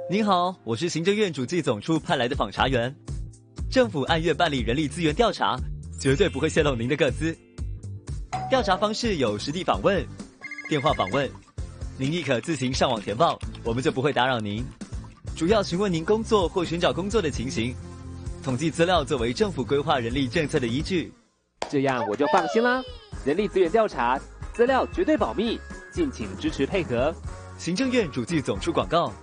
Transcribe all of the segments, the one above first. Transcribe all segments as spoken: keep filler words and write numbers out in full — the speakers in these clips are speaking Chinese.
您好，我是行政院主计总处派来的访查员。政府按月办理人力资源调查，绝对不会泄露您的个资。调查方式有实地访问、电话访问，您亦可自行上网填报，我们就不会打扰您。主要询问您工作或寻找工作的情形，统计资料作为政府规划人力政策的依据。 这样我就放心啦。人力资源调查资料绝对保密，敬请支持配合。 行政院主计总处广告。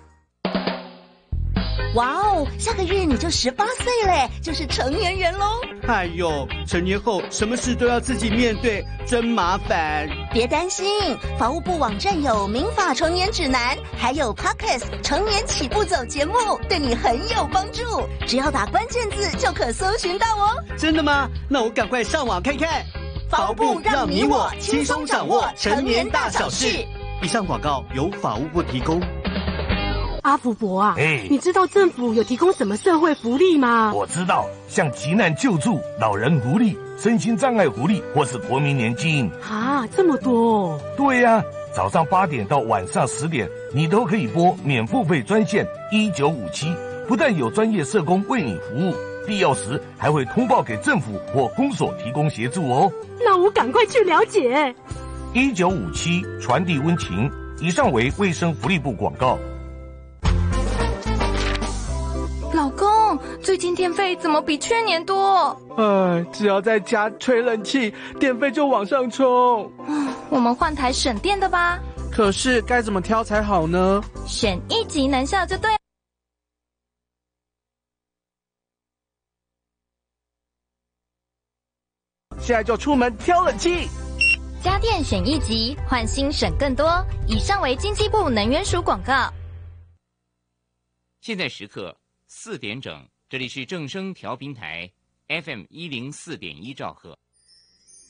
哇哦，下个月你就十八岁嘞，就是成年人喽。 哎呦，成年后什么事都要自己面对，真麻烦。 别担心，法务部网站有民法成年指南，还有 Podcast 成年起步走节目，对你很有帮助。只要打关键字就可搜寻到哦。 真的吗？那我赶快上网看看。 法务部让你我轻松掌握成年大小事。 以上广告由法务部提供。 阿福伯啊， 哎， 你知道政府有提供什么社会福利吗？ 我知道，像急难救助、老人福利、身心障碍福利，或是国民年金。 啊，这么多哦！ 对呀、啊，早上八点到晚上十点，你都可以拨免付费专线一九五七，不但有专业社工为你服务，必要时还会通报给政府或公所提供协助哦。 那我赶快去了解。 一九五七传递温情。以上为卫生福利部广告。 老公，最近电费怎么比去年多？ 哎，只要在家吹冷气，电费就往上冲。 我们换台省电的吧。 可是该怎么挑才好呢？ 选一级能效就对。 现在就出门挑冷气。 家电选一级，换新省更多。以上为经济部能源署广告。 现在时刻四点整，这里是正声调频台 F M 一零四点一兆赫。